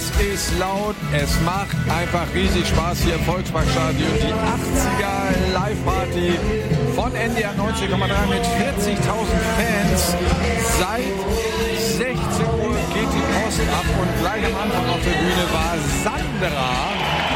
Es ist laut, es macht einfach riesig Spaß hier im Volksparkstadion. Die 80er Live-Party von NDR 90,3 mit 40.000 Fans. Seit 16 Uhr geht die Post ab und gleich am Anfang auf der Bühne war Sandra.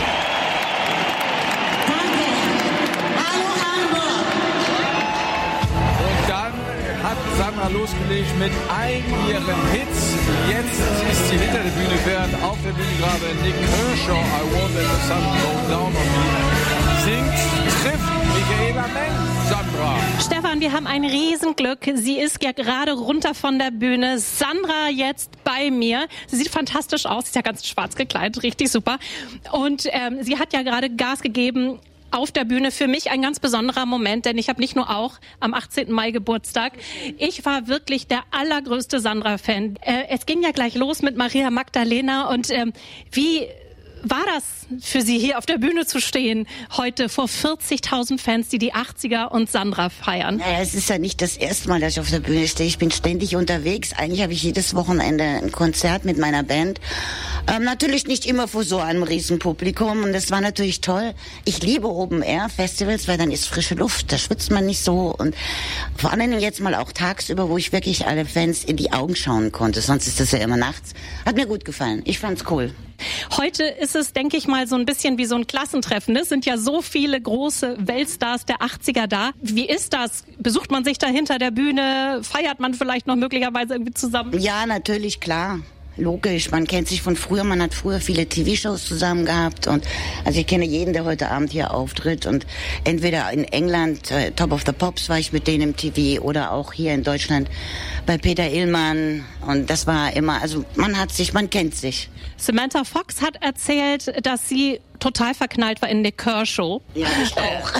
Hat Sandra losgelegt mit all ihren Hits. Jetzt ist sie hinter der Bühne, während auf der Bühne gerade Nick Kershaw I Won't Let the Sun Go Down on Me singt, trifft Michaela Meng. Sandra. Stefan, wir haben ein Riesenglück. Sie ist ja gerade runter von der Bühne. Sandra jetzt bei mir. Sie sieht fantastisch aus. Sie ist ja ganz schwarz gekleidet. Richtig super. Und sie hat ja gerade Gas gegeben auf der Bühne. Für mich ein ganz besonderer Moment, denn ich habe nicht nur auch am 18. Mai Geburtstag. Ich war wirklich der allergrößte Sandra-Fan. Es ging ja gleich los mit Maria Magdalena und wie war das für Sie, hier auf der Bühne zu stehen, heute vor 40.000 Fans, die die 80er und Sandra feiern? Naja, es ist ja nicht das erste Mal, dass ich auf der Bühne stehe. Ich bin ständig unterwegs. Eigentlich habe ich jedes Wochenende ein Konzert mit meiner Band. Natürlich nicht immer vor so einem Riesenpublikum. Und das war natürlich toll. Ich liebe Open-Air-Festivals, weil dann ist frische Luft. Da schwitzt man nicht so. Und vor allem jetzt mal auch tagsüber, wo ich wirklich alle Fans in die Augen schauen konnte. Sonst ist das ja immer nachts. Hat mir gut gefallen. Ich fand's cool. Heute ist es, denke ich mal, so ein bisschen wie so ein Klassentreffen. Es sind ja so viele große Weltstars der 80er da. Wie ist das? Besucht man sich da hinter der Bühne? Feiert man vielleicht noch möglicherweise irgendwie zusammen? Ja, natürlich, klar. Logisch, man kennt sich von früher, man hat früher viele TV-Shows zusammen gehabt und also ich kenne jeden, der heute Abend hier auftritt und entweder in England, Top of the Pops war ich mit denen im TV oder auch hier in Deutschland bei Peter Illmann und das war immer, also man kennt sich. Samantha Fox hat erzählt, dass sie total verknallt war in Nick Kershaw. Ja, ich auch.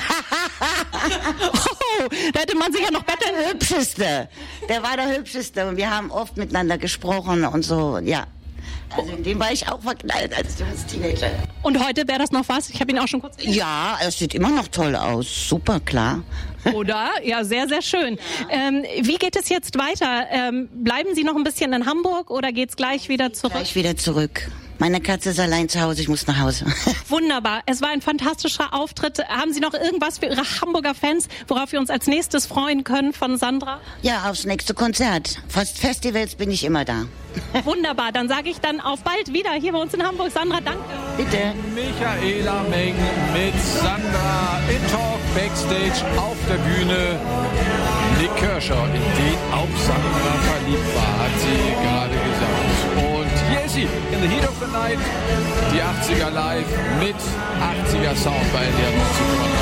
Oh, da hätte man sich ja noch besser... Der Hübscheste. Der war der Hübscheste und wir haben oft miteinander gesprochen und so, ja. Also in dem war ich auch verknallt als junges Teenager. Und heute wäre das noch was? Ich habe ihn auch schon kurz... Ja, er sieht immer noch toll aus. Super, klar. Oder? Ja, sehr, sehr schön. Wie geht es jetzt weiter? Bleiben Sie noch ein bisschen in Hamburg oder geht's gleich wieder zurück? Gleich wieder zurück. Meine Katze ist allein zu Hause, ich muss nach Hause. Wunderbar. Es war ein fantastischer Auftritt. Haben Sie noch irgendwas für Ihre Hamburger Fans, worauf wir uns als nächstes freuen können von Sandra? Ja, aufs nächste Konzert. Fast Festivals bin ich immer da. Wunderbar. Dann sage ich dann auf bald wieder hier bei uns in Hamburg. Sandra, danke. Bitte. Michaela Meng mit Sandra in Talk Backstage auf der Bühne. Nick Kershaw, in den auch Sandra verliebt war, hat sie gerade gesagt. Und hier ist sie, in the heat of the night, die 80er live mit 80er Sound bei NDR 90,3.